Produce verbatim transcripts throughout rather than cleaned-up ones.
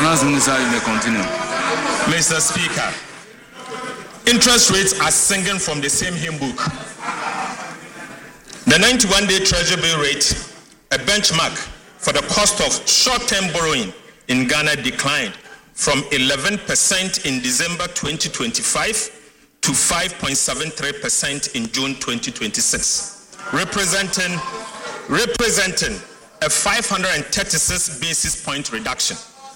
Finance Minister, you may continue. Mister Speaker, interest rates are singing from the same hymn book. The ninety-one day Treasury bill rate, a benchmark for the cost of short-term borrowing in Ghana, declined from eleven percent in December twenty twenty-five to five point seven three percent in June twenty twenty-six, representing, representing a five hundred thirty-six basis point reduction.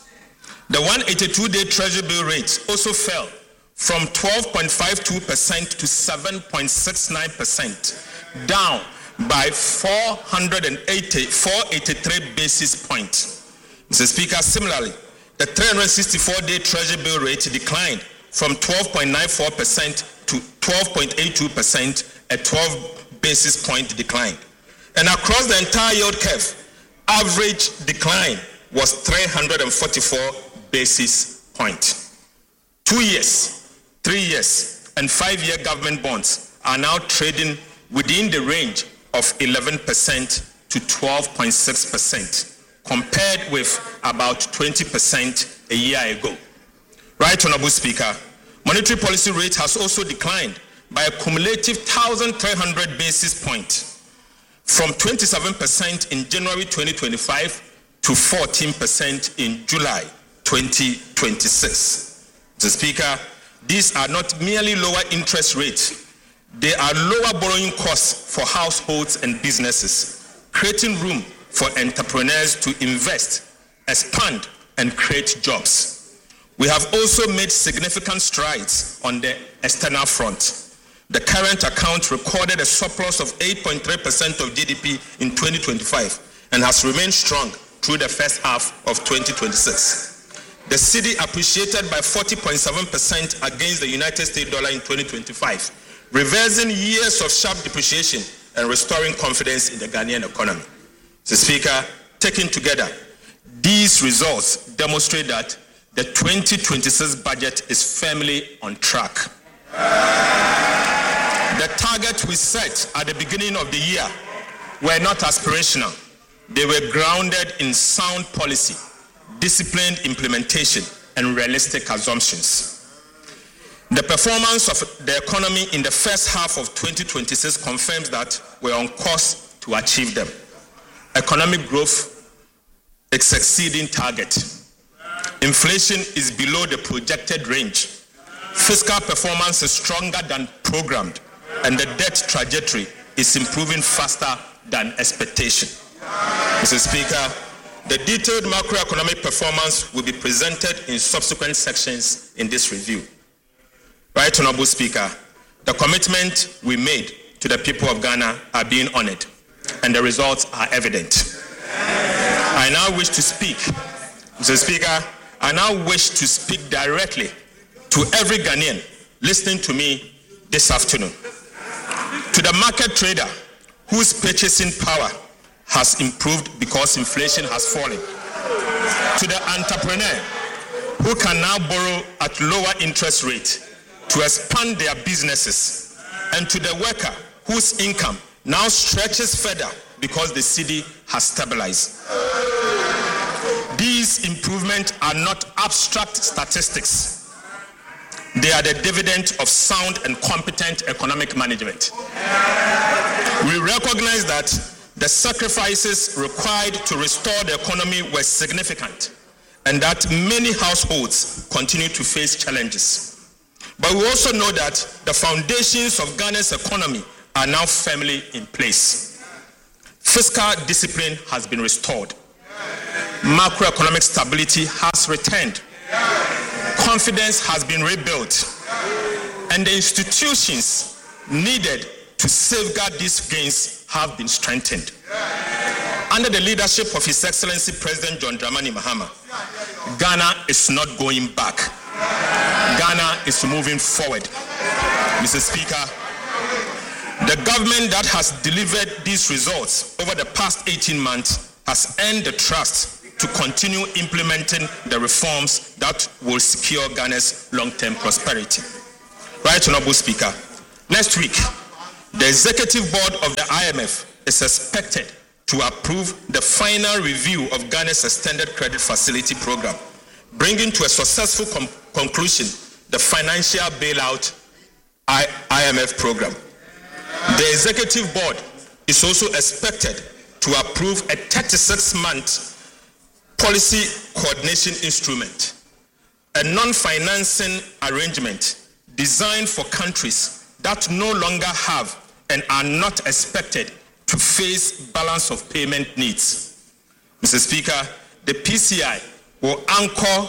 The one hundred eighty-two day Treasury bill rate also fell from twelve point five two percent to seven point six nine percent, down by four hundred eighty, four hundred eighty-three basis points. Mister Speaker, similarly, the three hundred sixty-four day Treasury bill rate declined from twelve point nine four percent to twelve point eight two percent, a twelve basis point decline. And across the entire yield curve, average decline was three hundred forty-four basis points. Two years, three years, and five-year government bonds are now trading within the range of eleven percent to twelve point six percent, compared with about twenty percent a year ago. Right, Honorable Speaker, monetary policy rate has also declined by a cumulative one thousand three hundred basis points, from twenty-seven percent in January twenty twenty-five to fourteen percent in July twenty twenty-six. Mister Speaker, these are not merely lower interest rates, they are lower borrowing costs for households and businesses, creating room for entrepreneurs to invest, expand, and create jobs. We have also made significant strides on the external front. The current account recorded a surplus of eight point three percent of G D P in twenty twenty-five and has remained strong through the first half of twenty twenty-six. The cedi appreciated by forty point seven percent against the United States dollar in twenty twenty-five, reversing years of sharp depreciation and restoring confidence in the Ghanaian economy. Mister Speaker, taken together, these results demonstrate that the twenty twenty-six budget is firmly on track. The targets we set at the beginning of the year were not aspirational. They were grounded in sound policy, disciplined implementation, and realistic assumptions. The performance of the economy in the first half of twenty twenty-six confirms that we're on course to achieve them. Economic growth is exceeding target. Inflation is below the projected range. Fiscal performance is stronger than programmed, and the debt trajectory is improving faster than expectation. Mister Speaker, the detailed macroeconomic performance will be presented in subsequent sections in this review. Right, Honorable Speaker, the commitment we made to the people of Ghana are being honored, and the results are evident. I now wish to speak, Mister Speaker, I now wish to speak directly to every Ghanaian listening to me this afternoon. To the market trader whose purchasing power has improved because inflation has fallen. To the entrepreneur who can now borrow at lower interest rate to expand their businesses. And to the worker whose income now stretches further because the cedi has stabilized. These improvements are not abstract statistics. They are the dividend of sound and competent economic management. We recognize that the sacrifices required to restore the economy were significant, and that many households continue to face challenges. But we also know that the foundations of Ghana's economy are now firmly in place. Fiscal discipline has been restored. Macroeconomic stability has returned. Confidence has been rebuilt, and the institutions needed to safeguard these gains have been strengthened. Under the leadership of His Excellency President John Dramani Mahama, Ghana is not going back. Ghana is moving forward. Mister Speaker, the government that has delivered these results over the past eighteen months has earned the trust to continue implementing the reforms that will secure Ghana's long-term prosperity. Right, Honorable Speaker, next week, the Executive Board of the I M F is expected to approve the final review of Ghana's Extended Credit Facility Program, bringing to a successful com- conclusion the financial bailout I- IMF program. The executive board is also expected to approve a thirty-six month policy coordination instrument, a non-financing arrangement designed for countries that no longer have and are not expected to face balance of payment needs. Mister Speaker, the P C I will anchor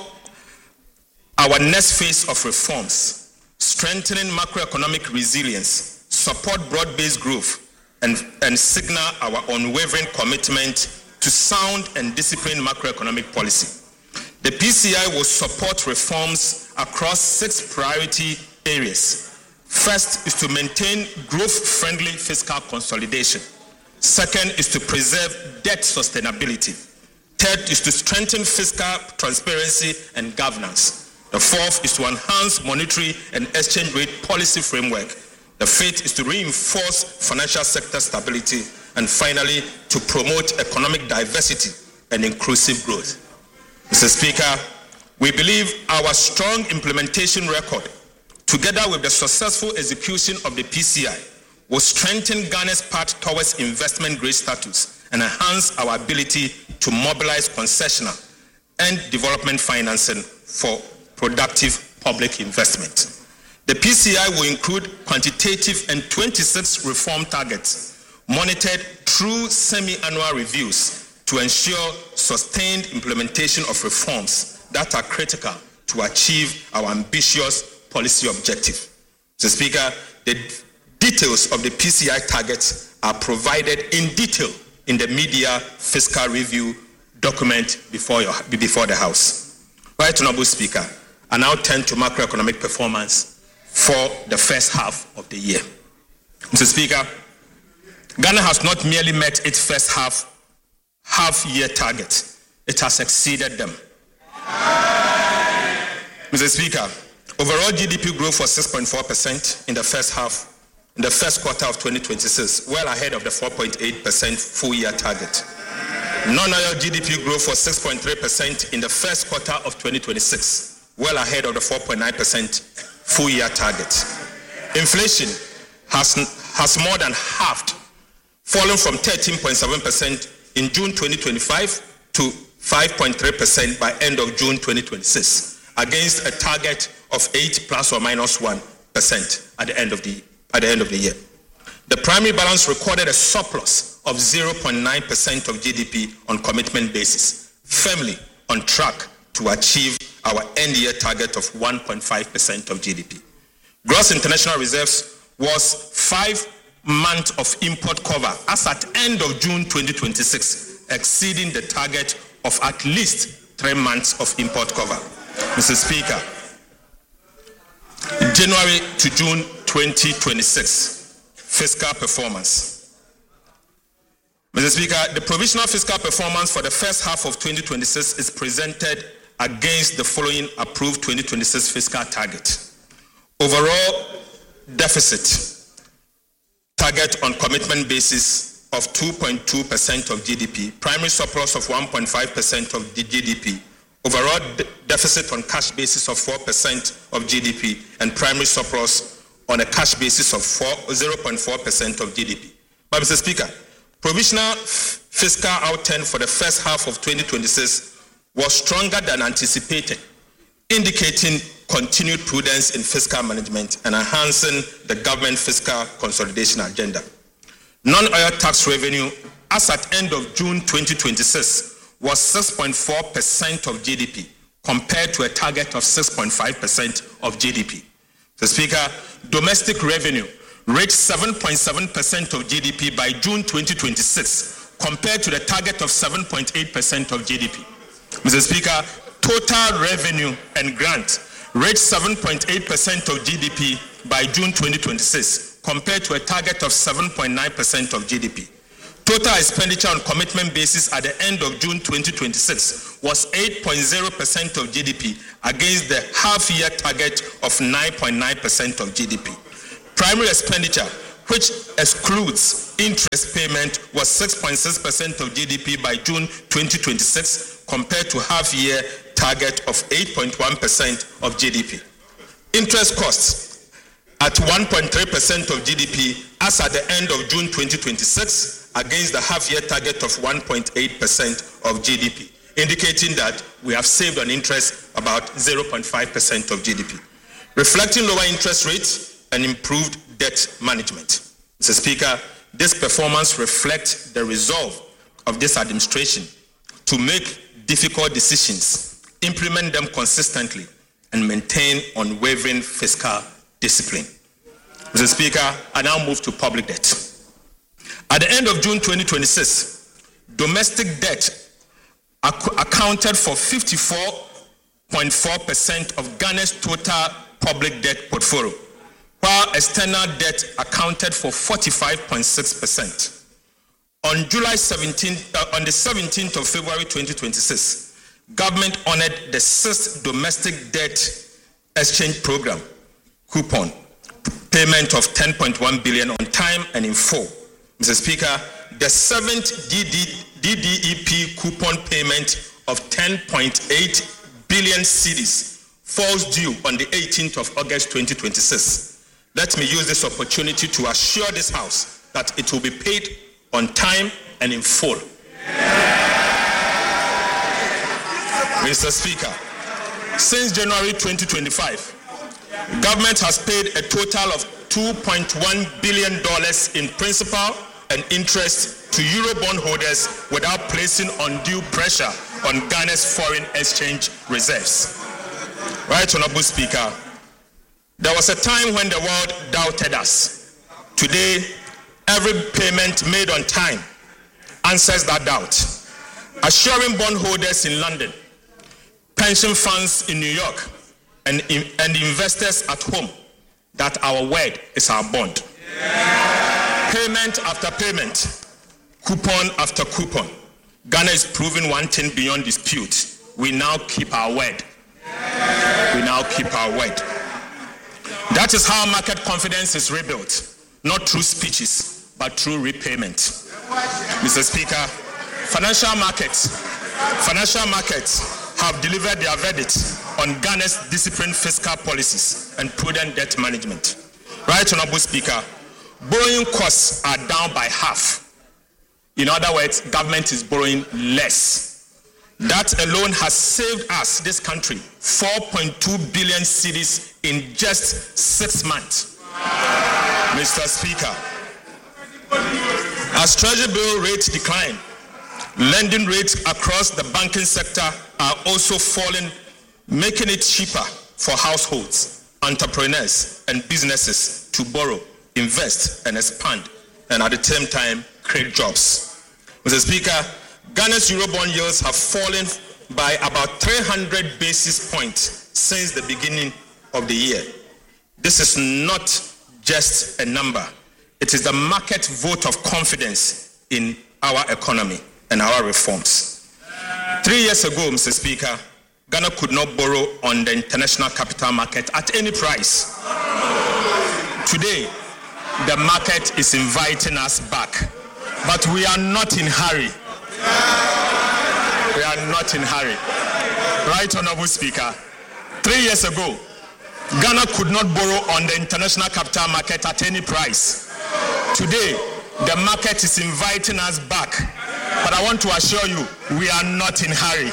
our next phase of reforms, strengthening macroeconomic resilience, support broad-based growth, and, and signal our unwavering commitment to sound and disciplined macroeconomic policy. The P C I will support reforms across six priority areas. First is to maintain growth-friendly fiscal consolidation. Second is to preserve debt sustainability. Third is to strengthen fiscal transparency and governance. The fourth is to enhance monetary and exchange rate policy framework. The fifth is to reinforce financial sector stability. And finally, to promote economic diversity and inclusive growth. Mister Speaker, we believe our strong implementation record, together with the successful execution of the P C I, will strengthen Ghana's path towards investment grade status and enhance our ability to mobilize concessional and development financing for productive public investment. The P C I will include quantitative and twenty-six reform targets monitored through semi-annual reviews to ensure sustained implementation of reforms that are critical to achieve our ambitious policy objective. Mister Speaker, the details of the P C I targets are provided in detail in the media fiscal review document before, your, before the House. Right, Honorable Speaker, I now turn to macroeconomic performance for the first half of the year. Mister Speaker, Ghana has not merely met its first half half-year target, it has exceeded them. Mister Speaker, overall G D P growth was six point four percent in the first half, in the first quarter of twenty twenty-six, well ahead of the four point eight percent full-year target. Non-oil G D P growth was six point three percent in the first quarter of twenty twenty-six, well ahead of the four point nine percent full-year target. Inflation has, has more than halved, falling from thirteen point seven percent in June twenty twenty-five to five point three percent by end of June twenty twenty-six, against a target of eight plus or minus one percent at the end of the at the end of the year. The primary balance recorded a surplus of zero point nine percent of G D P on commitment basis, firmly on track to achieve our end-year target of one point five percent of G D P. Gross international reserves was five months of import cover as at end of June twenty twenty-six, exceeding the target of at least three months of import cover. Mister Speaker, January to June twenty twenty-six, fiscal performance. Mister Speaker, the provisional fiscal performance for the first half of twenty twenty-six is presented against the following approved twenty twenty-six fiscal target. Overall deficit target on commitment basis of two point two percent of G D P, primary surplus of one point five percent of the G D P, overall de- deficit on cash basis of four percent of G D P, and primary surplus on a cash basis of zero point four percent of G D P. But Mister Speaker, provisional f- fiscal outturn for the first half of twenty twenty-six was stronger than anticipated, indicating continued prudence in fiscal management and enhancing the government fiscal consolidation agenda. Non-oil tax revenue as at end of June twenty twenty-six was six point four percent of G D P, compared to a target of six point five percent of G D P. Mister Speaker, domestic revenue reached seven point seven percent of G D P by June twenty twenty-six, compared to the target of seven point eight percent of G D P. Mister Speaker, total revenue and grant reached seven point eight percent of G D P by June twenty twenty-six, compared to a target of seven point nine percent of G D P. Total expenditure on commitment basis at the end of June twenty twenty-six was eight point zero percent of G D P against the half-year target of nine point nine percent of G D P. Primary expenditure, which excludes interest payment, was six point six percent of G D P by June twenty twenty-six, compared to half-year target of eight point one percent of G D P. Interest costs at one point three percent of G D P as at the end of June twenty twenty-six against the half-year target of one point eight percent of G D P, indicating that we have saved on interest about zero point five percent of G D P, reflecting lower interest rates and improved debt management. Mister Speaker, this performance reflects the resolve of this administration to make difficult decisions, implement them consistently, and maintain unwavering fiscal discipline. Mister Speaker, I now move to public debt. At the end of June twenty twenty-six, domestic debt ac- accounted for fifty-four point four percent of Ghana's total public debt portfolio, while external debt accounted for forty-five point six percent. On July seventeenth, uh, on the seventeenth of February twenty twenty-six, government honored the sixth domestic debt exchange program coupon payment of ten point one billion dollars on time and in full. Mister Speaker, the seventh D D E P coupon payment of ten point eight billion cedis falls due on the eighteenth of August twenty twenty-six. Let me use this opportunity to assure this House that it will be paid on time and in full. Mister Speaker, since January twenty twenty-five, government has paid a total of two point one billion dollars in principal and interest to Eurobond holders without placing undue pressure on Ghana's foreign exchange reserves. Right, Honorable Speaker, there was a time when the world doubted us. Today, every payment made on time answers that doubt, assuring bondholders in London, pension funds in New York, and, and investors at home that our word is our bond. Yeah. Payment after payment, coupon after coupon, Ghana is proving one thing beyond dispute. We now keep our word. Yeah. We now keep our word. That is how market confidence is rebuilt, not through speeches, but through repayment. Mister Speaker, financial markets, financial markets have delivered their verdict on Ghana's disciplined fiscal policies and prudent debt management. Right, Honorable Speaker, borrowing costs are down by half. In other words, government is borrowing less. That alone has saved us, this country, four point two billion cedis in just six months. Mister Speaker, as Treasury bill rates decline, lending rates across the banking sector are also falling, making it cheaper for households, entrepreneurs, and businesses to borrow, invest, and expand, and at the same time, create jobs. Mister Speaker, Ghana's Eurobond yields have fallen by about three hundred basis points since the beginning of the year. This is not just a number. It is the market vote of confidence in our economy and our reforms. Three years ago, Mister Speaker, Ghana could not borrow on the international capital market at any price. Today, the market is inviting us back, but we are not in hurry. We are not in hurry. Right, Honorable Speaker, three years ago, Ghana could not borrow on the international capital market at any price. Today, the market is inviting us back, but I want to assure you, we are not in hurry.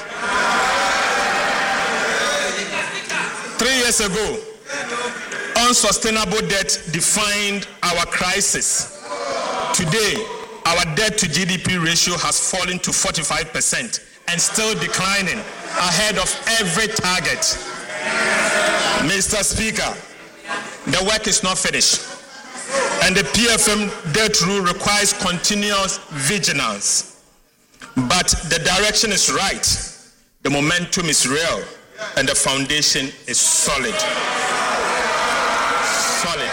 Three years ago, unsustainable debt defined our crisis. Today, our debt to G D P ratio has fallen to forty-five percent and still declining, ahead of every target. Mister Speaker, the work is not finished, and the P F M debt rule requires continuous vigilance. But the direction is right, the momentum is real, and the foundation is solid. Solid.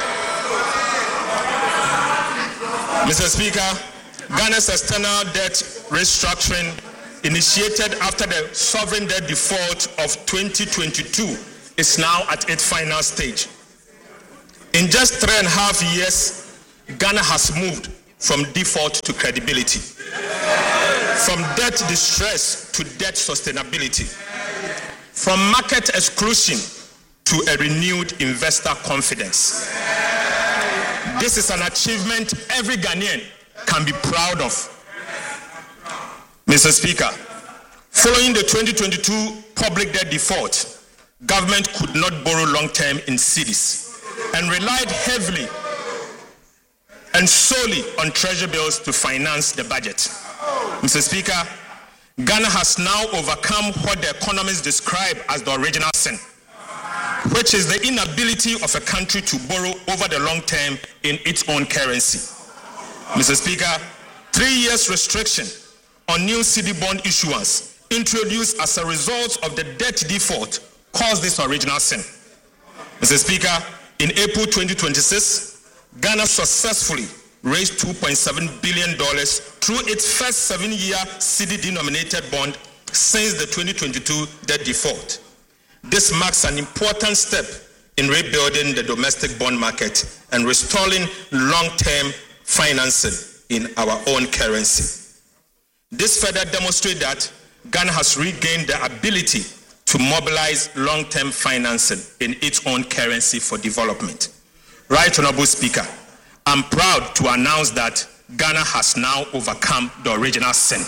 Mister Speaker, Ghana's external debt restructuring, initiated after the sovereign debt default of twenty twenty-two, is now at its final stage. In just three and a half years, Ghana has moved from default to credibility, from debt distress to debt sustainability, from market exclusion to a renewed investor confidence. This is an achievement every Ghanaian can be proud of. Mister Speaker, following the twenty twenty-two public debt default, government could not borrow long-term in cedis and relied heavily and solely on treasury bills to finance the budget. Mister Speaker, Ghana has now overcome what the economists describe as the original sin, which is the inability of a country to borrow over the long term in its own currency. Mister Speaker, three years restriction on new cedi bond issuance introduced as a result of the debt default caused this original sin. Mister Speaker, in April twenty twenty-six, Ghana successfully raised two point seven billion dollars through its first seven-year cedi-denominated bond since the twenty twenty-two debt default. This marks an important step in rebuilding the domestic bond market and restoring long-term financing in our own currency. This further demonstrates that Ghana has regained the ability to mobilize long-term financing in its own currency for development. Right Honorable Speaker, I'm proud to announce that Ghana has now overcome the original sin.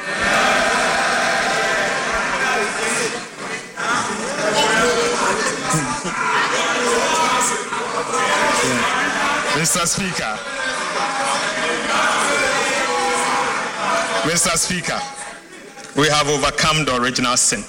Mister Speaker, Mister Speaker, we have overcome the original sin.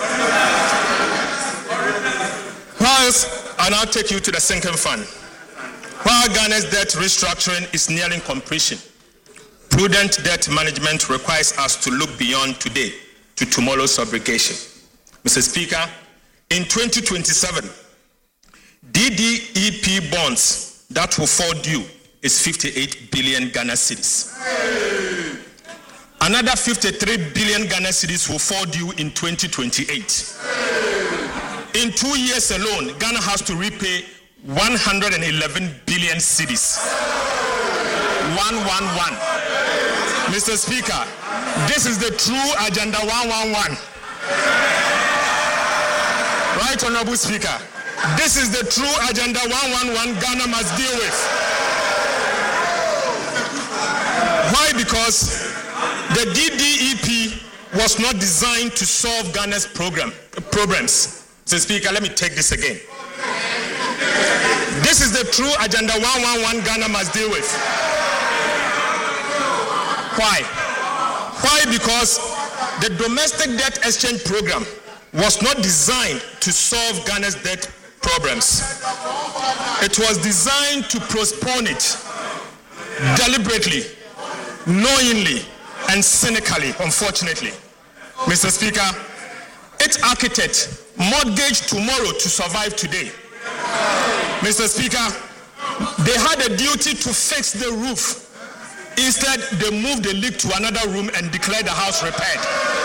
Whilst I now take you to the sinking fund. While Ghana's debt restructuring is nearing completion, prudent debt management requires us to look beyond today to tomorrow's obligation. Mister Speaker, in twenty twenty-seven, D D E P bonds that will fall due is fifty-eight billion Ghana cedis. Another fifty-three billion Ghana cedis will fall due in twenty twenty-eight. In two years alone, Ghana has to repay one hundred eleven billion cedis. one hundred eleven. Mister Speaker, this is the true agenda one one one. Right, Honorable Speaker, this is the true agenda one one one Ghana must deal with. Why? Because the D D E P was not designed to solve Ghana's program, problems. Mister Speaker, let me take this again. This is the true agenda one one one Ghana must deal with. Why? Why? Because the domestic debt exchange program was not designed to solve Ghana's debt problems. It was designed to postpone it deliberately, knowingly, and cynically, unfortunately. Mister Speaker, its architect mortgaged tomorrow to survive today. Mister Speaker, they had a duty to fix the roof. Instead, they moved the leak to another room and declared the house repaired.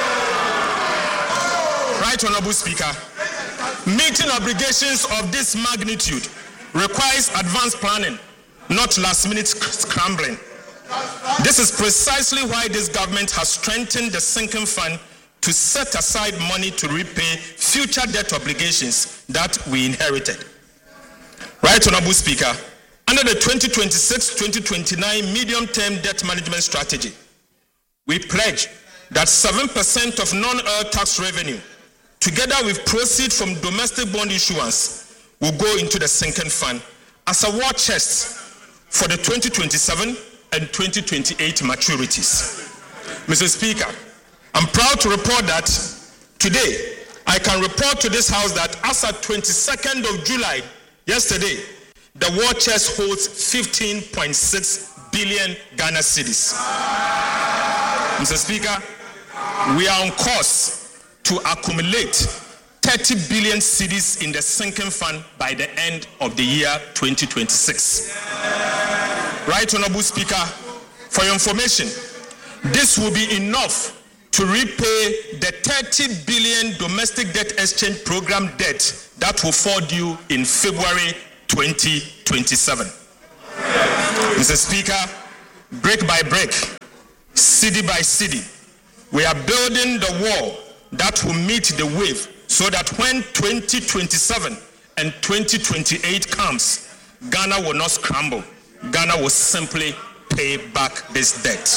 Right, Honorable Speaker, meeting obligations of this magnitude requires advanced planning, not last-minute scrambling. This is precisely why this government has strengthened the sinking fund to set aside money to repay future debt obligations that we inherited. Right, Honorable Speaker, under the twenty twenty-six twenty twenty-nine medium-term debt management strategy, we pledge that seven percent of non-oil tax revenue, together with proceeds from domestic bond issuance, will go into the sinking fund as a war chest for the twenty twenty-seven and twenty twenty-eight maturities. Mister Speaker, I'm proud to report that today I can report to this House that as at twenty-second of July, yesterday, the war chest holds fifteen point six billion Ghana cedis. Mister Speaker, we are on course to accumulate thirty billion cedis in the sinking fund by the end of the year twenty twenty-six. Right, Honorable Speaker, for your information, this will be enough to repay the thirty billion domestic debt exchange program debt that will fall due in February twenty twenty-seven. Mister Speaker, brick by brick, city by city, we are building the wall that will meet the wave so that when twenty twenty-seven and twenty twenty-eight comes, Ghana will not scramble. Ghana will simply pay back this debt.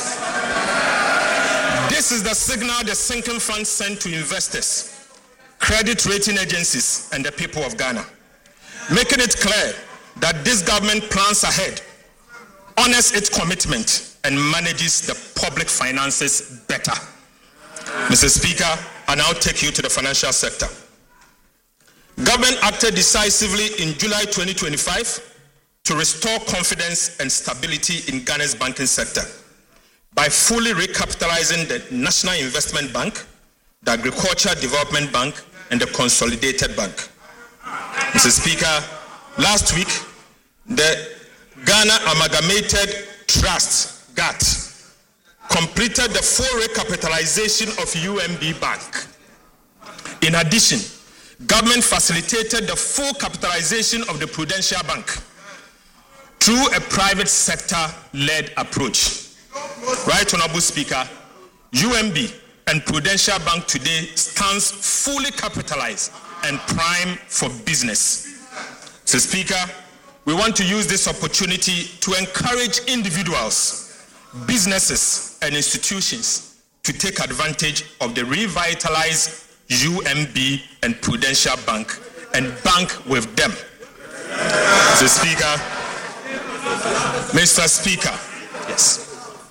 This is the signal the sinking fund sent to investors, credit rating agencies, and the people of Ghana, making it clear that this government plans ahead, honors its commitment, and manages the public finances better. Mister Speaker, I now take you to the financial sector. Government acted decisively in July twenty twenty-five to restore confidence and stability in Ghana's banking sector by fully recapitalizing the National Investment Bank, the Agricultural Development Bank, and the Consolidated Bank. Mister Speaker, last week, the Ghana Amalgamated Trust, G A T, completed the full recapitalization of U M B Bank. In addition, government facilitated the full capitalization of the Prudential Bank through a private sector-led approach. Right, Honorable Speaker, U M B and Prudential Bank today stands fully capitalized and prime for business. So, Speaker, we want to use this opportunity to encourage individuals, businesses, and institutions to take advantage of the revitalized U M B and Prudential Bank and bank with them. Mister Speaker, Mister Speaker, yes.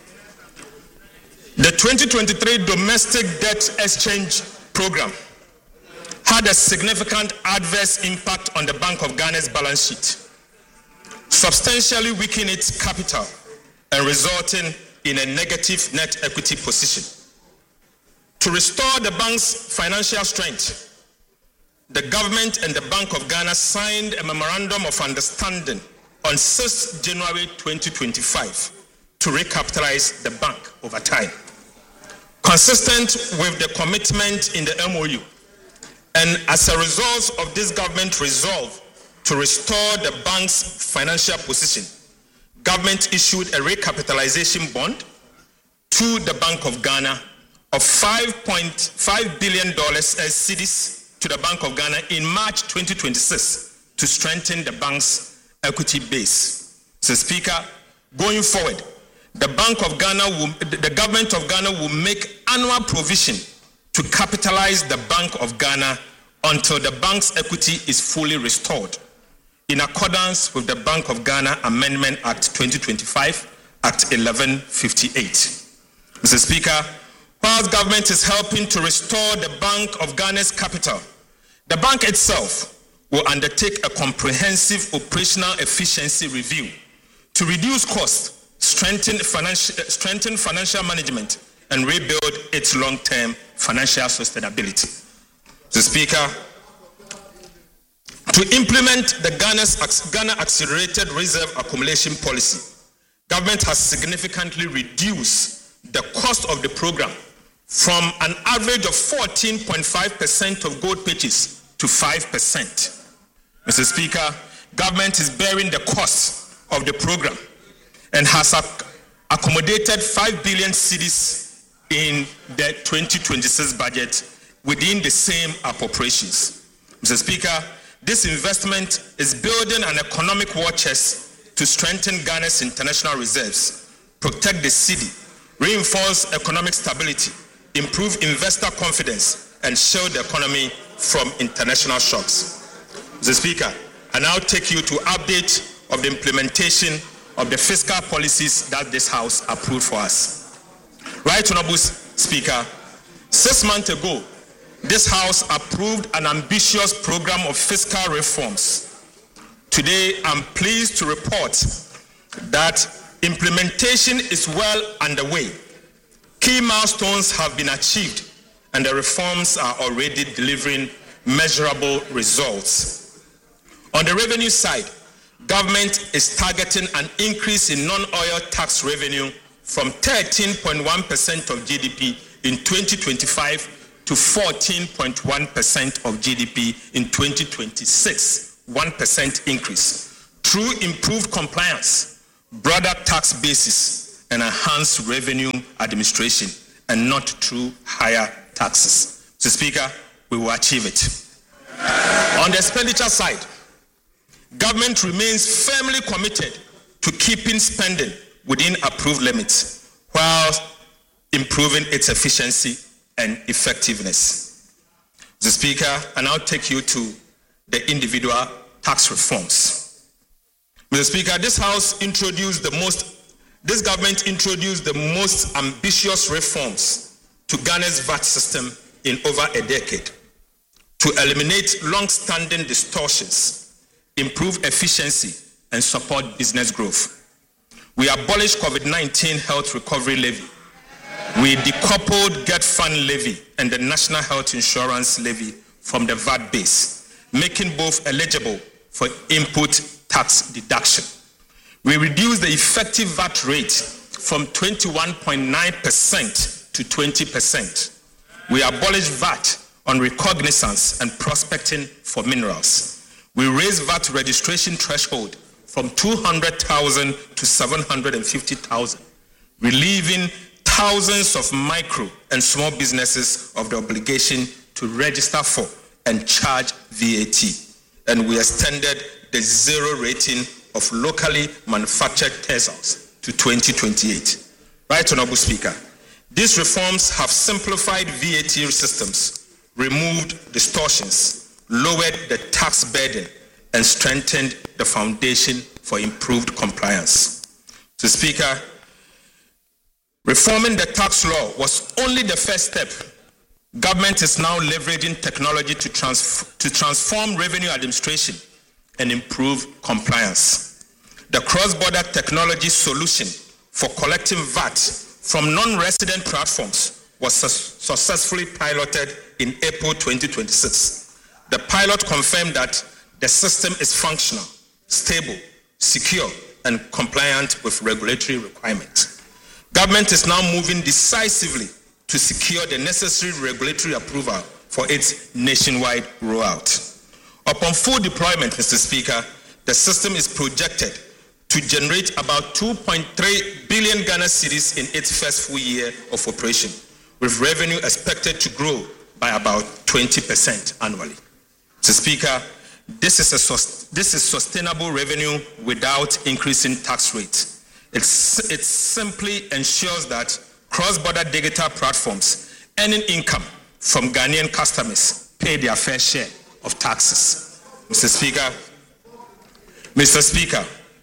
The twenty twenty-three Domestic Debt Exchange Program had a significant adverse impact on the Bank of Ghana's balance sheet, substantially weakening its capital and resulting in a negative net equity position. To restore the bank's financial strength, the government and the Bank of Ghana signed a memorandum of understanding on sixth of January twenty twenty-five to recapitalize the bank over time. Consistent with the commitment in the M O U, and as a result of this government resolve to restore the bank's financial position, government issued a recapitalization bond to the Bank of Ghana of five point five billion dollars as cedis to the Bank of Ghana in March twenty twenty-six to strengthen the bank's equity base. So, Speaker, going forward, the Bank of Ghana will, the government of Ghana will make annual provision to capitalize the Bank of Ghana until the bank's equity is fully restored, in accordance with the Bank of Ghana Amendment Act twenty twenty-five, Act eleven fifty-eight. Mister Speaker, whilst government is helping to restore the Bank of Ghana's capital, the bank itself will undertake a comprehensive operational efficiency review to reduce costs, strengthen financial, strengthen financial management, and rebuild its long-term financial sustainability. Mister Speaker, to implement the Ghana's Ghana Accelerated Reserve Accumulation Policy, government has significantly reduced the cost of the program from an average of fourteen point five percent of gold purchase to five percent. Mister Speaker, government is bearing the cost of the program and has ac- accommodated five billion cedis in the twenty twenty-six budget within the same appropriations. Mister Speaker, this investment is building an economic war chest to strengthen Ghana's international reserves, protect the cedi, reinforce economic stability, improve investor confidence, and shield the economy from international shocks. Mister Speaker, I now take you to update of the implementation of the fiscal policies that this House approved for us. Right, Honorable Speaker, six months ago, this House approved an ambitious program of fiscal reforms. Today, I'm pleased to report that implementation is well underway. Key milestones have been achieved, and the reforms are already delivering measurable results. On the revenue side, government is targeting an increase in non-oil tax revenue from thirteen point one percent of G D P in twenty twenty-five to fourteen point one percent of G D P in twenty twenty-six, one percent increase, through improved compliance, broader tax basis, and enhanced revenue administration, and not through higher taxes. Mister Speaker, we will achieve it. On the expenditure side, government remains firmly committed to keeping spending within approved limits while improving its efficiency and effectiveness. Mister Speaker, I now take you to the individual tax reforms. Mister Speaker, this House introduced the most, this government introduced the most ambitious reforms to Ghana's V A T system in over a decade to eliminate long-standing distortions, improve efficiency, and support business growth. We abolished COVID nineteen health recovery levy. We decoupled Get Fund levy and the National Health Insurance levy from the V A T base, making both eligible for input tax deduction. We reduced the effective V A T rate from twenty-one point nine percent to twenty percent. We abolished V A T on recognizance and prospecting for minerals. We raised V A T registration threshold from two hundred thousand to seven hundred fifty thousand, relieving thousands of micro and small businesses of the obligation to register for and charge V A T. And we extended the zero rating of locally manufactured textiles to twenty twenty-eight. Right, Honorable Speaker, these reforms have simplified V A T systems, removed distortions, lowered the tax burden, and strengthened the foundation for improved compliance. So, Speaker, reforming the tax law was only the first step. Government is now leveraging technology to, trans- to transform revenue administration and improve compliance. The cross-border technology solution for collecting V A T from non-resident platforms was su- successfully piloted in April twenty twenty-six. The pilot confirmed that the system is functional, stable, secure, and compliant with regulatory requirements. Government is now moving decisively to secure the necessary regulatory approval for its nationwide rollout. Upon full deployment, Mister Speaker, the system is projected to generate about two point three billion Ghana cedis in its first full year of operation, with revenue expected to grow by about twenty percent annually. Mister Speaker, this is, a sus- this is sustainable revenue without increasing tax rates. It's, it simply ensures that cross-border digital platforms earning income from Ghanaian customers pay their fair share of taxes. Mister Speaker, Mister Speaker,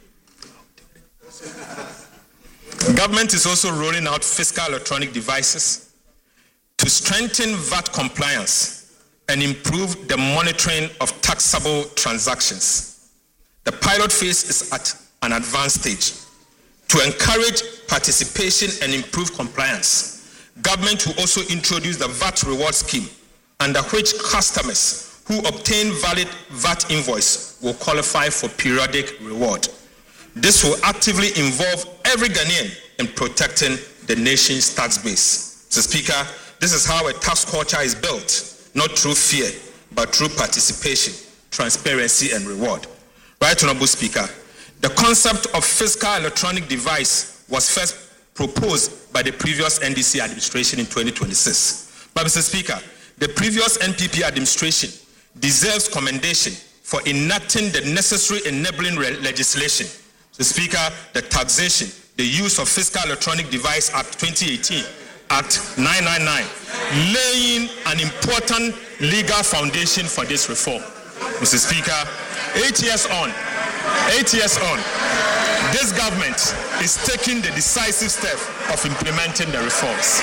government is also rolling out fiscal electronic devices to strengthen V A T compliance and improve the monitoring of taxable transactions. The pilot phase is at an advanced stage. To encourage participation and improve compliance, government will also introduce the V A T reward scheme, under which customers who obtain valid V A T invoice will qualify for periodic reward. This will actively involve every Ghanaian in protecting the nation's tax base. Mister Speaker, this is how a tax culture is built, not through fear, but through participation, transparency, and reward. Right, Honorable Speaker, the concept of fiscal electronic device was first proposed by the previous N D C administration in twenty twenty-six. But, Mister Speaker, the previous N P P administration deserves commendation for enacting the necessary enabling re- legislation. Mister Speaker, the taxation, the use of fiscal electronic device Act twenty eighteen, Act nine ninety-nine, laying an important legal foundation for this reform. Mister Speaker, eight years on, eight years on, this government is taking the decisive step of implementing the reforms.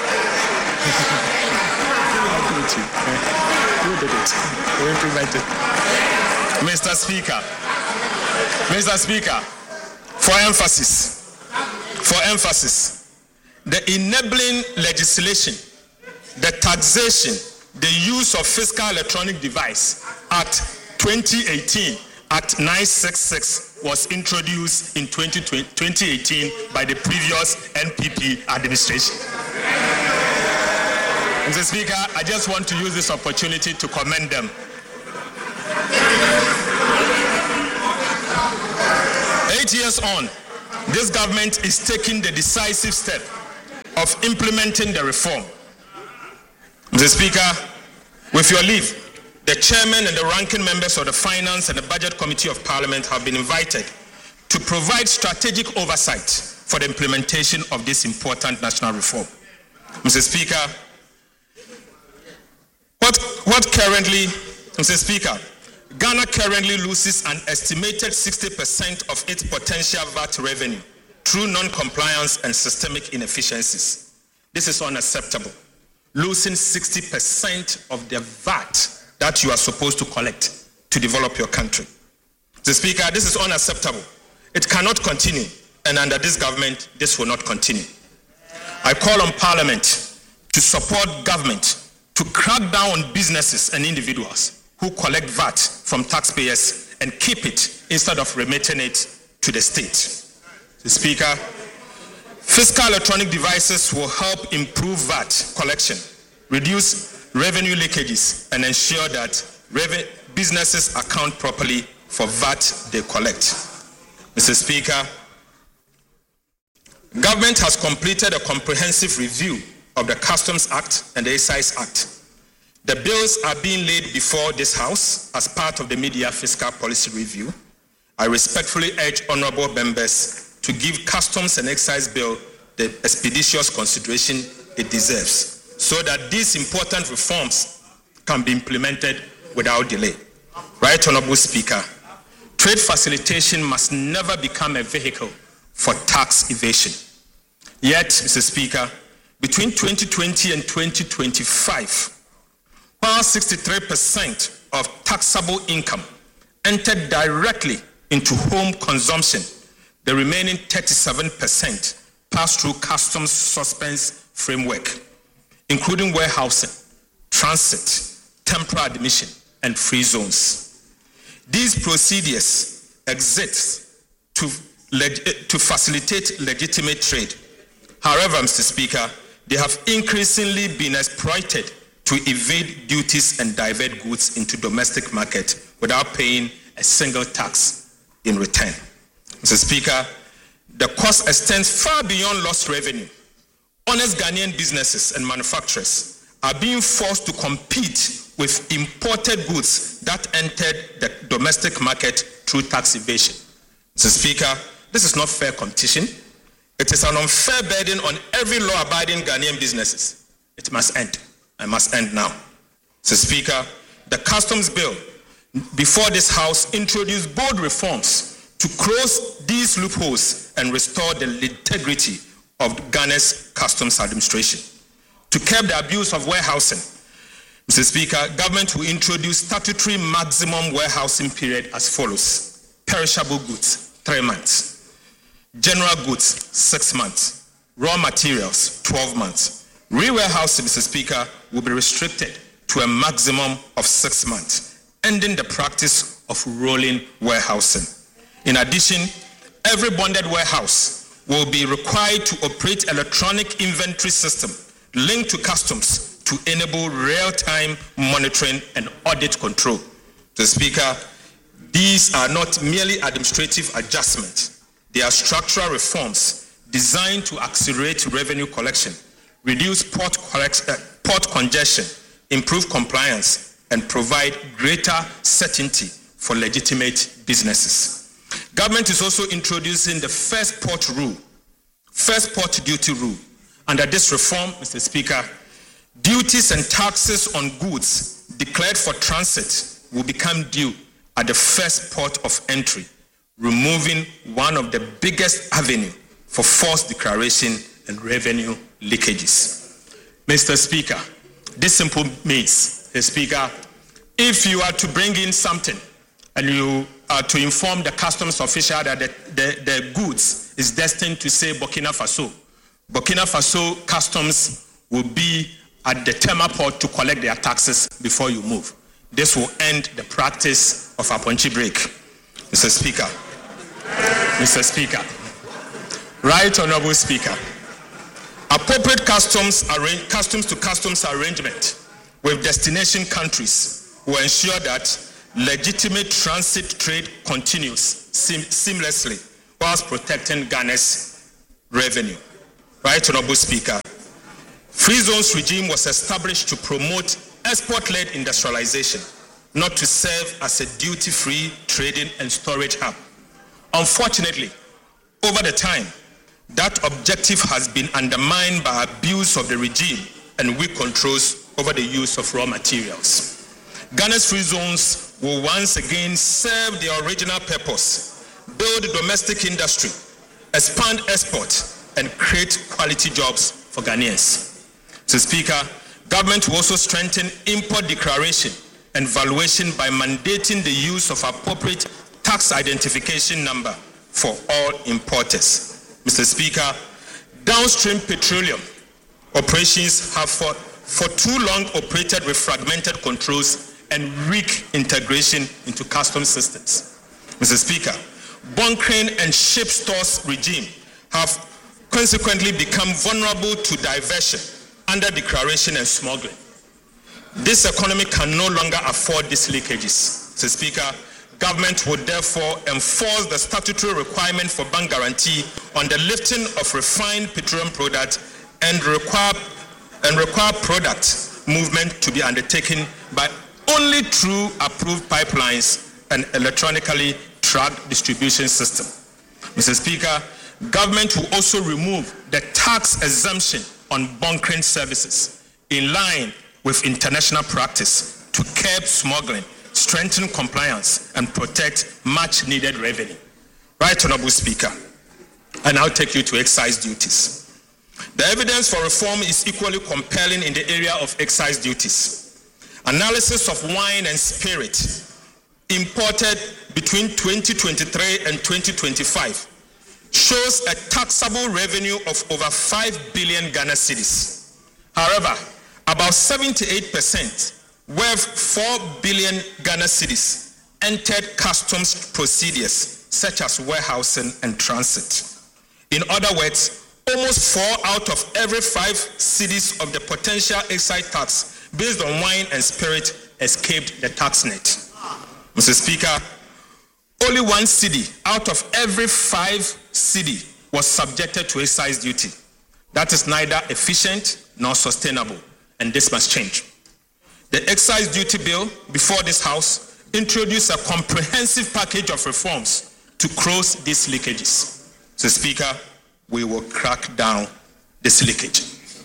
Mister Speaker, Mister Speaker, for emphasis, for emphasis, the enabling legislation, the taxation, the use of fiscal electronic device, Act twenty eighteen, Act nine sixty-six, was introduced in twenty eighteen by the previous N P P administration. Mister Speaker, I just want to use this opportunity to commend them. Eight years on, this government is taking the decisive step of implementing the reform. Mister Speaker, with your leave, the chairman and the ranking members of the Finance and the Budget Committee of Parliament have been invited to provide strategic oversight for the implementation of this important national reform. Mister Speaker, what, what currently, Mister Speaker, Ghana currently loses an estimated sixty percent of its potential V A T revenue through non-compliance and systemic inefficiencies. This is unacceptable. Losing sixty percent of the V A T that you are supposed to collect to develop your country. Mister Speaker, this is unacceptable. It cannot continue, and under this government, this will not continue. I call on Parliament to support government to crack down on businesses and individuals who collect V A T from taxpayers and keep it instead of remitting it to the state. Mister Speaker, fiscal electronic devices will help improve V A T collection, reduce revenue leakages, and ensure that businesses account properly for V A T they collect. Mister Speaker, government has completed a comprehensive review of the Customs Act and the Excise Act. The bills are being laid before this House as part of the mid-year fiscal policy review. I respectfully urge honorable members to give Customs and Excise Bill the expeditious consideration it deserves, so that these important reforms can be implemented without delay. Right Honorable Speaker, trade facilitation must never become a vehicle for tax evasion. Yet, Mister Speaker, between twenty twenty and twenty twenty-five, while sixty-three percent of taxable income entered directly into home consumption, the remaining thirty-seven percent passed through customs suspense framework, including warehousing, transit, temporary admission, and free zones. These procedures exist to, leg- to facilitate legitimate trade. However, Mister Speaker, they have increasingly been exploited to evade duties and divert goods into domestic market without paying a single tax in return. Mister Speaker, the cost extends far beyond lost revenue. Honest Ghanaian businesses and manufacturers are being forced to compete with imported goods that entered the domestic market through tax evasion. Mister Speaker, this is not fair competition. It is an unfair burden on every law-abiding Ghanaian businesses. It must end. It must end now. Mister Speaker, the Customs Bill before this House introduced bold reforms to close these loopholes and restore the integrity of Ghana's customs administration. To curb the abuse of warehousing, Mister Speaker, government will introduce statutory maximum warehousing period as follows. Perishable goods, three months. General goods, six months. Raw materials, twelve months. Re-warehousing, Mister Speaker, will be restricted to a maximum of six months, ending the practice of rolling warehousing. In addition, every bonded warehouse will be required to operate electronic inventory system linked to customs to enable real-time monitoring and audit control. Mister Speaker, these are not merely administrative adjustments. They are structural reforms designed to accelerate revenue collection, reduce port, collect, uh, port congestion, improve compliance, and provide greater certainty for legitimate businesses. Government is also introducing the first port rule, first port duty rule. Under this reform, Mister Speaker, duties and taxes on goods declared for transit will become due at the first port of entry, removing one of the biggest avenues for false declaration and revenue leakages. Mister Speaker, this simply means, Mister Speaker, if you are to bring in something and you are to inform the customs official that the, the, the goods is destined to say Burkina Faso, Burkina Faso customs will be at the Tema port to collect their taxes before you move. This will end the practice of Aponchi break. Mister Speaker, Mister Speaker, Right Honorable Speaker, appropriate customs, arra- customs to customs arrangement with destination countries will ensure that legitimate transit trade continues seam- seamlessly whilst protecting Ghana's revenue. Right Honorable Speaker, Free zones regime was established to promote export-led industrialization, not to serve as a duty-free trading and storage hub. Unfortunately, over the time, that objective has been undermined by abuse of the regime and weak controls over the use of raw materials. Ghana's free zones will once again serve their original purpose: build domestic industry, expand export, and create quality jobs for Ghanaians. So, Speaker, government will also strengthen import declaration and valuation by mandating the use of appropriate tax identification number for all importers. Mister Speaker, downstream petroleum operations have for, for too long operated with fragmented controls and weak integration into customs systems. Mister Speaker, bunkering and ship stores regime have consequently become vulnerable to diversion, under declaration and smuggling. This economy can no longer afford these leakages. Mister Speaker, government would therefore enforce the statutory requirement for bank guarantee on the lifting of refined petroleum products and require, and require product movement to be undertaken by only through approved pipelines and electronically tracked distribution system. Mister Speaker, government will also remove the tax exemption on bunkering services in line with international practice to curb smuggling, strengthen compliance, and protect much needed revenue. Right Honorable Speaker, I now take you to excise duties. The evidence for reform is equally compelling in the area of excise duties. Analysis of wine and spirit imported between twenty twenty-three and twenty twenty-five shows a taxable revenue of over five billion Ghana cedis. However, about seventy-eight percent, worth four billion Ghana cedis, entered customs procedures such as warehousing and transit. In other words, almost four out of every five cedis of the potential excise tax based on wine and spirit escaped the tax net. Mister Speaker, only one cedi out of every five cedi was subjected to excise duty. That is neither efficient nor sustainable, and this must change. The excise duty bill before this House introduced a comprehensive package of reforms to close these leakages. So, Speaker, we will crack down this leakage.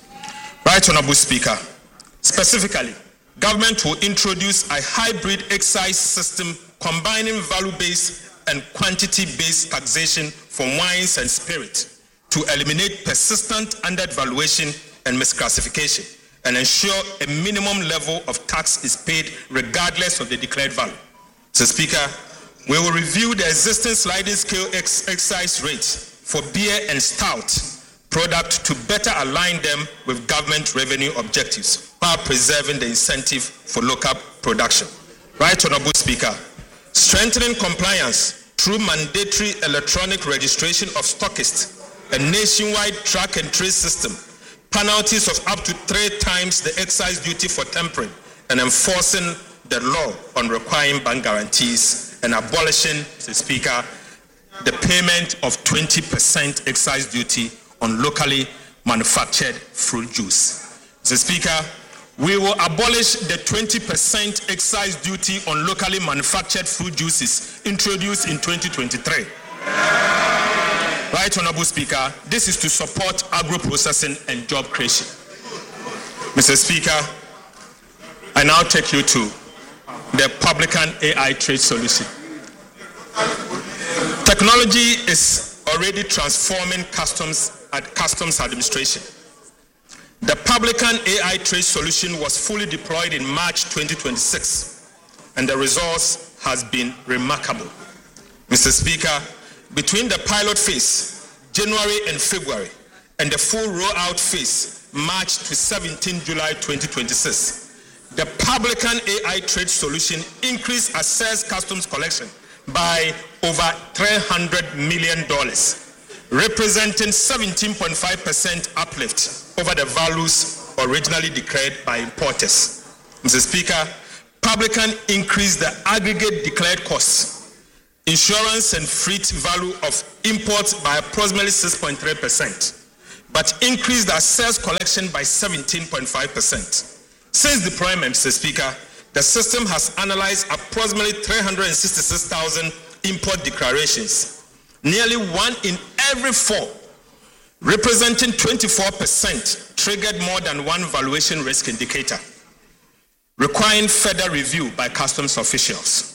Right Honorable Speaker, specifically, government will introduce a hybrid excise system combining value-based and quantity-based taxation for wines and spirits to eliminate persistent undervaluation and misclassification and ensure a minimum level of tax is paid regardless of the declared value. So, Speaker, we will review the existing sliding scale ex excise rates for beer and stout product to better align them with government revenue objectives while preserving the incentive for local production. Right Honorable Speaker, strengthening compliance through mandatory electronic registration of stockists, a nationwide track and trace system, penalties of up to three times the excise duty for tampering, and enforcing the law on requiring bank guarantees and abolishing, Mister Speaker, the payment of twenty percent excise duty on locally manufactured fruit juice. Mister Speaker, we will abolish the twenty percent excise duty on locally manufactured fruit juices introduced in twenty twenty-three. Right Honorable Speaker, this is to support agro-processing and job creation. Mister Speaker, I now take you to the Publican A I trade solution. Technology is already transforming customs at customs administration. The Publican A I trade solution was fully deployed in March twenty twenty-six, and the results has been remarkable. Mister Speaker, between the pilot phase, January and February, and the full rollout phase, March to seventeenth July twenty twenty-six, the Publican A I trade solution increased assessed customs collection by over three hundred million dollars, representing seventeen point five percent uplift over the values originally declared by importers. Mister Speaker, Publican increased the aggregate declared costs, insurance and freight value of imports by approximately six point three percent. but increased our sales collection by seventeen point five percent. Since deployment, Mister Speaker, the system has analyzed approximately three hundred sixty-six thousand import declarations, nearly one in every four, representing twenty-four percent, triggered more than one valuation risk indicator, requiring further review by customs officials.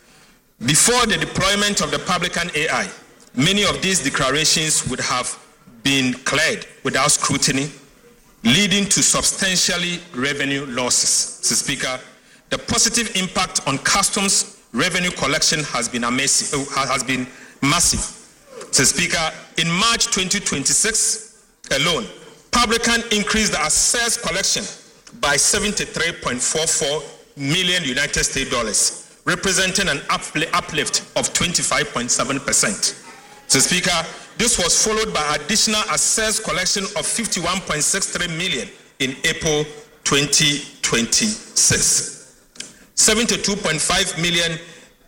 Before the deployment of the Publican A I, many of these declarations would have been cleared without scrutiny, leading to substantially revenue losses. Mister Speaker, the positive impact on customs revenue collection has been amazing, has been massive. Mister Speaker, in March twenty twenty-six alone, Publican increased our sales collection by seventy-three point four four million United States dollars, representing an uplift of twenty-five point seven percent. Mister Speaker, this was followed by additional sales collection of fifty-one point six three million in April twenty twenty-six, seventy-two point five million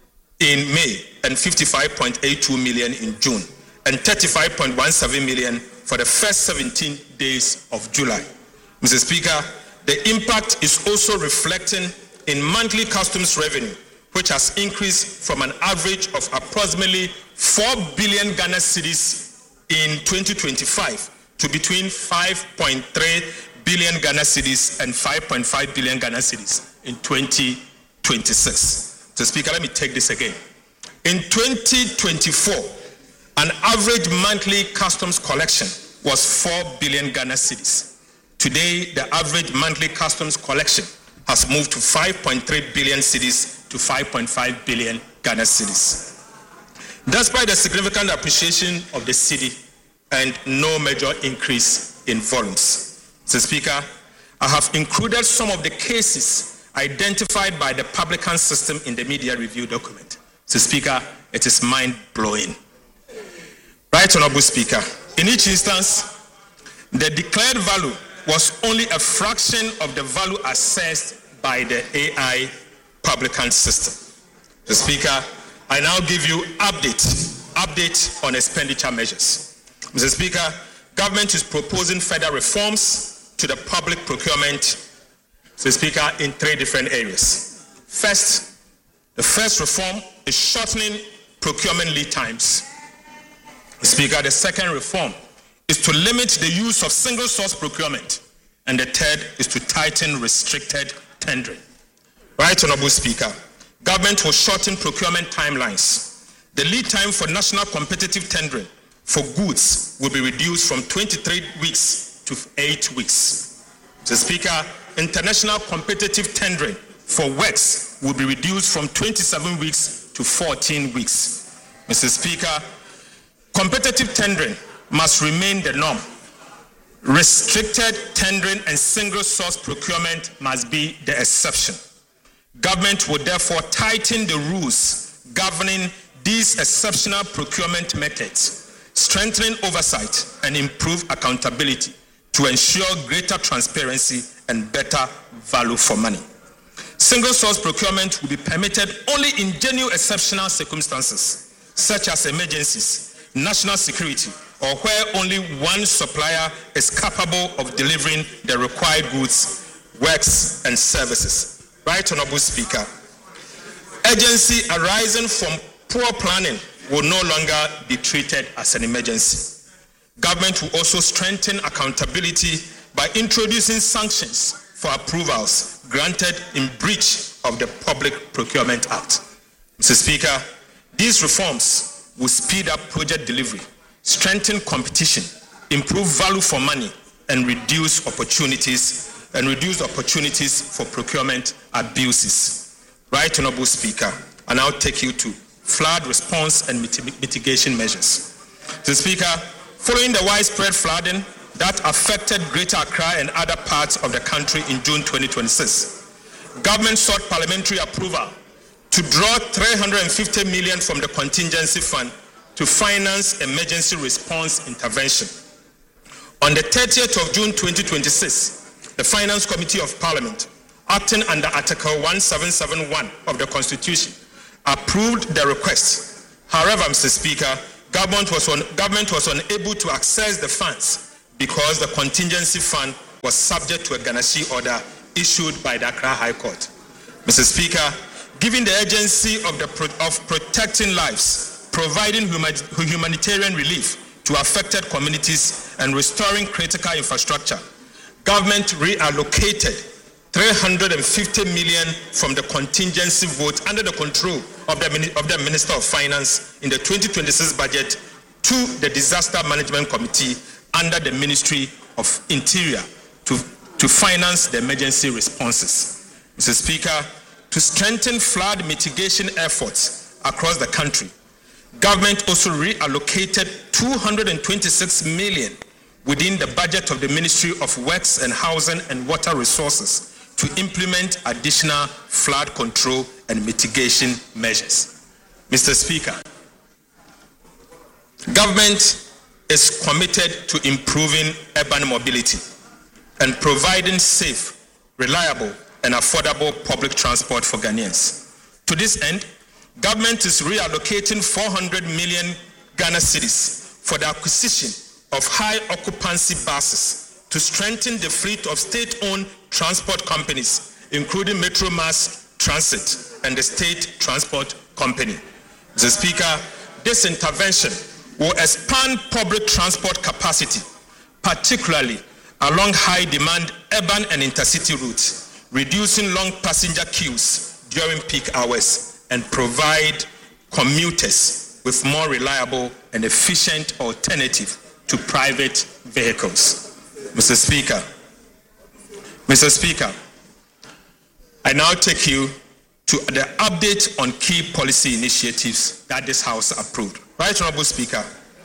in May, and fifty-five point eight two million in June, and thirty-five point one seven million for the first seventeen days of July. Mister Speaker, the impact is also reflecting in monthly customs revenue, which has increased from an average of approximately four billion Ghana cedis in twenty twenty-five to between five point three billion Ghana cedis and five point five billion Ghana cedis in twenty twenty-six. So, Speaker, let me take this again. In twenty twenty-four, an average monthly customs collection was four billion Ghana cedis. Today, the average monthly customs collection has moved to five point three billion cedis to five point five billion Ghana cedis. Despite the significant appreciation of the cedi and no major increase in volumes. Mister Speaker, I have included some of the cases identified by the Publican system in the media review document. Mister Speaker, it is mind-blowing. Right, Honorable Speaker, in each instance, the declared value was only a fraction of the value assessed by the A I Publican system. Mister Speaker, I now give you update, update on expenditure measures. Mister Speaker, government is proposing further reforms to the public procurement, Mister Speaker, in three different areas. First, the first reform is shortening procurement lead times. Mister Speaker, the second reform is to limit the use of single source procurement. And the third is to tighten restricted tendering. Right, Honorable Speaker, government will shorten procurement timelines. The lead time for national competitive tendering for goods will be reduced from twenty-three weeks to eight weeks. Mister Speaker, international competitive tendering for works will be reduced from twenty-seven weeks to fourteen weeks. Mister Speaker, competitive tendering must remain the norm. Restricted tendering and single source procurement must be the exception. Government will therefore tighten the rules governing these exceptional procurement methods, strengthening oversight and improve accountability to ensure greater transparency and better value for money. Single source procurement will be permitted only in genuine exceptional circumstances, such as emergencies, national security, or where only one supplier is capable of delivering the required goods, works, and services. Right, Honorable Speaker, urgency arising from poor planning will no longer be treated as an emergency. Government will also strengthen accountability by introducing sanctions for approvals granted in breach of the Public Procurement Act. Mister Speaker, these reforms will speed up project delivery, strengthen competition, improve value for money, and reduce opportunities and reduce opportunities for procurement abuses. Right, Honorable Speaker, I now take you to flood response and mitigation measures. Mister Speaker, following the widespread flooding that affected Greater Accra and other parts of the country in June twenty twenty-six, government sought parliamentary approval to draw three hundred fifty million dollars from the contingency fund to finance emergency response intervention. On the thirtieth of June twenty twenty-six, the Finance Committee of Parliament, acting under Article one seven seven one of the Constitution, approved the request. However, Mister Speaker, government was, on, government was unable to access the funds because the contingency fund was subject to a garnishee order issued by the Accra High Court. Mister Speaker, given the urgency of, the pro- of protecting lives, providing huma- humanitarian relief to affected communities, and restoring critical infrastructure, government reallocated three hundred fifty million dollars from the contingency vote under the control of the, of the Minister of Finance in the twenty twenty-six budget to the Disaster Management Committee under the Ministry of Interior to, to finance the emergency responses. Mister Speaker, to strengthen flood mitigation efforts across the country, government also reallocated two hundred twenty-six million dollars within the budget of the Ministry of Works and Housing and Water Resources to implement additional flood control and mitigation measures. Mister Speaker, government is committed to improving urban mobility and providing safe, reliable, and affordable public transport for Ghanaians. To this end, government is reallocating four hundred million Ghana cedis for the acquisition of high occupancy buses to strengthen the fleet of state-owned transport companies, including Metro Mass Transit and the State Transport Company. Mister Speaker, this intervention will expand public transport capacity, particularly along high-demand urban and intercity routes, reducing long passenger queues during peak hours, and provide commuters with more reliable and efficient alternative to private vehicles. Mister Speaker, Mister Speaker, I now take you to the update on key policy initiatives that this House approved. Right Honorable Speaker,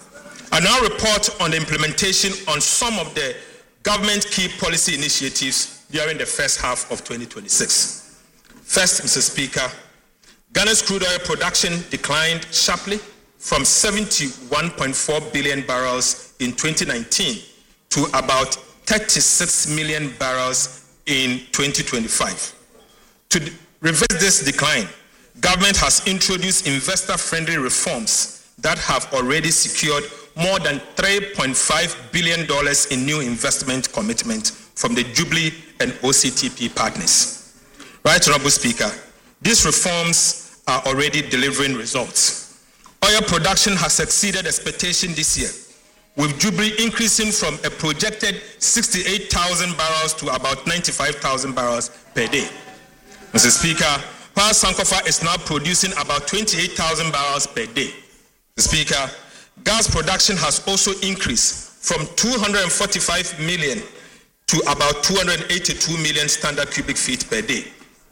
I now report on the implementation on some of the government key policy initiatives during the first half of twenty twenty-six. First, Mister Speaker, Ghana's crude oil production declined sharply from seventy-one point four billion barrels in twenty nineteen to about thirty-six million barrels in twenty twenty-five. To reverse this decline, government has introduced investor-friendly reforms that have already secured more than three point five billion dollars in new investment commitment from the Jubilee and O C T P partners. Right Honorable Speaker, these reforms are already delivering results. Oil production has exceeded expectation this year, with Jubilee increasing from a projected sixty-eight thousand barrels to about ninety-five thousand barrels per day. Mister Speaker, while Sankofa is now producing about twenty-eight thousand barrels per day. Mister Speaker, gas production has also increased from two hundred forty-five million to about two hundred eighty-two million standard cubic feet per day.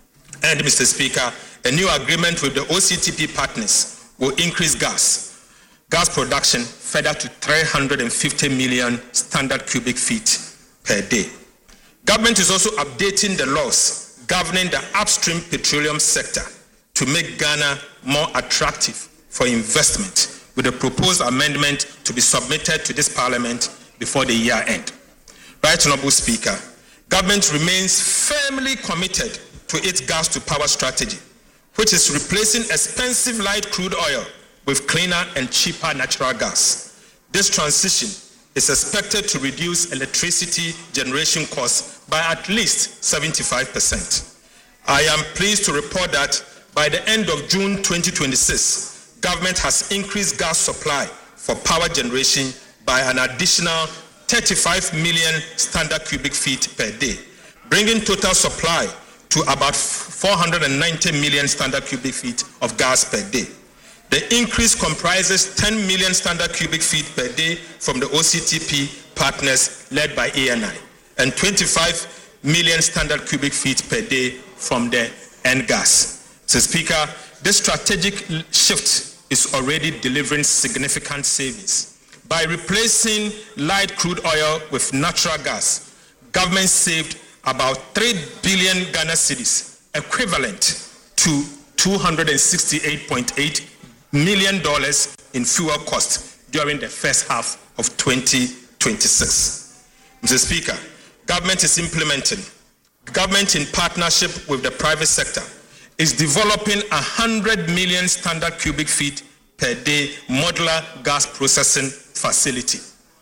And Mister Speaker, a new agreement with the O C T P partners will increase gas, gas production further to three hundred fifty million standard cubic feet per day. Government is also updating the laws governing the upstream petroleum sector to make Ghana more attractive for investment, with a proposed amendment to be submitted to this Parliament before the year end. Right Honorable Speaker, government remains firmly committed to its gas to power strategy, which is replacing expensive light crude oil with cleaner and cheaper natural gas. This transition is expected to reduce electricity generation costs by at least seventy-five percent. I am pleased to report that by the end of June twenty twenty-six, government has increased gas supply for power generation by an additional thirty-five million standard cubic feet per day, bringing total supply to about four hundred ninety million standard cubic feet of gas per day. The increase comprises ten million standard cubic feet per day from the O C T P partners led by A N I and twenty-five million standard cubic feet per day from the N gas. Mister Speaker, this strategic shift is already delivering significant savings. By replacing light crude oil with natural gas, government saved about three billion Ghana cedis, equivalent to two hundred sixty-eight point eight million dollars in fuel costs during the first half of twenty twenty-six. Mister Speaker, government is implementing, government in partnership with the private sector is developing a one hundred million standard cubic feet per day modular gas processing facility.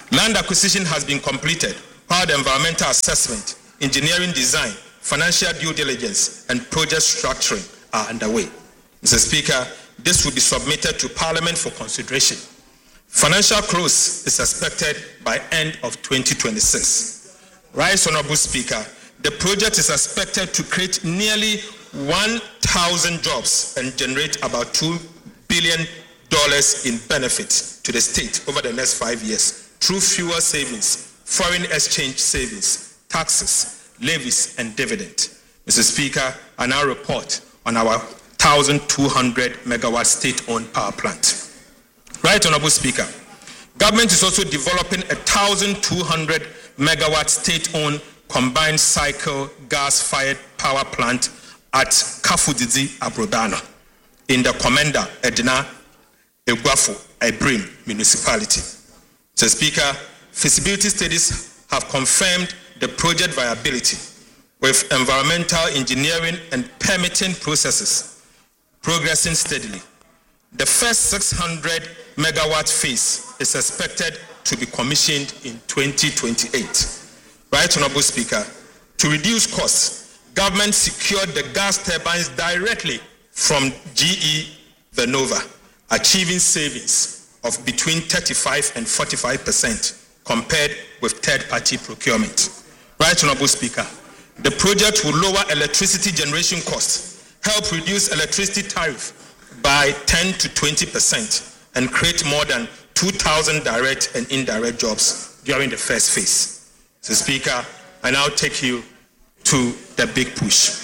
Land acquisition has been completed, while the environmental assessment, engineering design, financial due diligence, and project structuring are underway. Mister Speaker, this will be submitted to Parliament for consideration. Financial close is expected by end of twenty twenty-six. Right, Honorable Speaker, the project is expected to create nearly one thousand jobs and generate about two billion dollars in benefits to the state over the next five years through fuel savings, foreign exchange savings, taxes, levies, and dividend. Mister Speaker, I now report on our one thousand two hundred megawatt state-owned power plant. Right, Honorable Speaker, government is also developing a one thousand two hundred megawatt state-owned combined cycle gas-fired power plant at Kafudidzi, Abrodano, in the Komenda Edina Eguafo Ebrim municipality. Mister Speaker, feasibility studies have confirmed the project viability with environmental engineering and permitting processes progressing steadily. The first six hundred megawatt phase is expected to be commissioned in twenty twenty-eight. Right, Honorable Speaker, to reduce costs, government secured the gas turbines directly from G E Vernova, achieving savings of between thirty-five and forty-five percent compared with third-party procurement. Right, Honorable Speaker, the project will lower electricity generation costs, help reduce electricity tariff by ten to twenty percent, and create more than two thousand direct and indirect jobs during the first phase. So, Speaker, I now take you to the big push.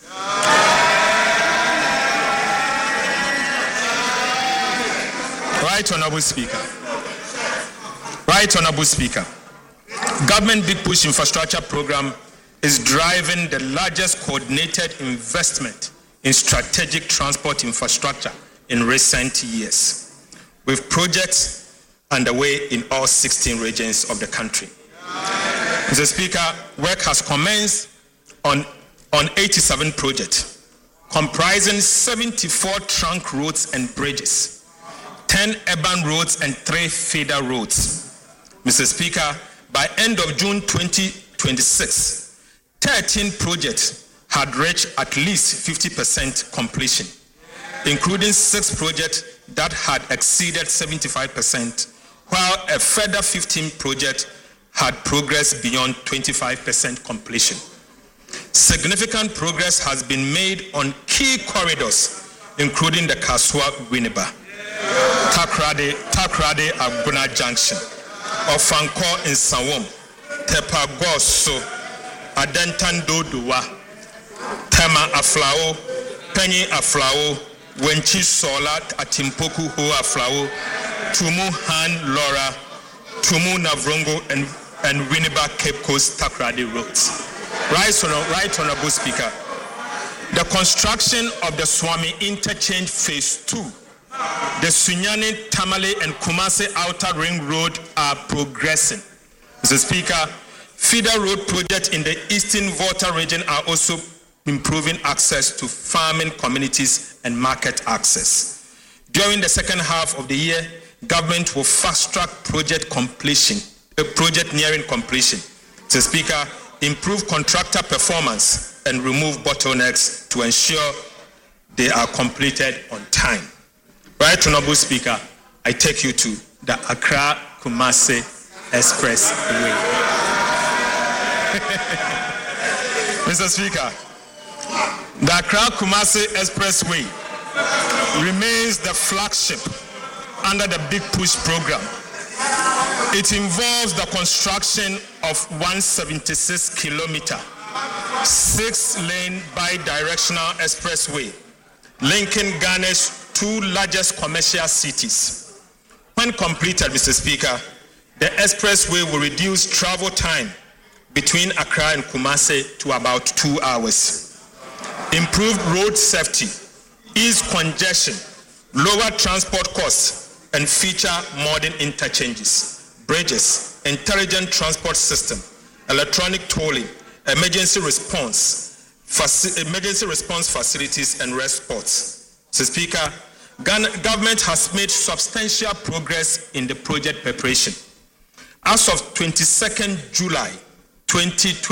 Right, Honorable Speaker. Right, Honorable Speaker. Government Big Push Infrastructure Program is driving the largest coordinated investment in strategic transport infrastructure in recent years, with projects underway in all sixteen regions of the country. Mister Speaker, work has commenced on, on eighty-seven projects, comprising seventy-four trunk roads and bridges, ten urban roads and three feeder roads. Mister Speaker, by end of June twenty twenty-six, thirteen projects had reached at least fifty percent completion, including six projects that had exceeded seventy-five percent, while a further fifteen projects had progressed beyond twenty-five percent completion. Significant progress has been made on key corridors, including the Kasua-Winneba, Takrade, Takrade Aguna Junction, Ofanko in Sawom, Tepagoso, Adentan Doduwa, Tema Aflao, Penny Aflao, Wenchi Sola, Atimpoku Ho Aflao, Tumu Han Laura, Tumu Navrongo, and, and Winneba Cape Coast Takrade roads. Right, right, Honorable Speaker. The construction of the Swami Interchange Phase two, the Sunyani, Tamale, and Kumasi Outer Ring Road are progressing. Mister Speaker, feeder road projects in the Eastern Volta region are also improving access to farming communities and market access. During the second half of the year, government will fast-track project completion, a project nearing completion. Mister Speaker, improve contractor performance and remove bottlenecks to ensure they are completed on time. Right, Honorable Speaker, I take you to the Accra-Kumasi Expressway. Mister Speaker, the Accra-Kumasi Expressway remains the flagship under the Big Push program. It involves the construction of one hundred seventy-six kilometer, six-lane bi-directional expressway linking Ghana's two largest commercial cities. When completed, Mister Speaker, the expressway will reduce travel time between Accra and Kumasi to about two hours. Improved road safety, ease congestion, lower transport costs, and feature modern interchanges, bridges, intelligent transport system, electronic tolling, emergency response, faci- emergency response facilities, and rest spots. Mister Speaker, Ghana government has made substantial progress in the project preparation. As of twenty-second July twenty twenty,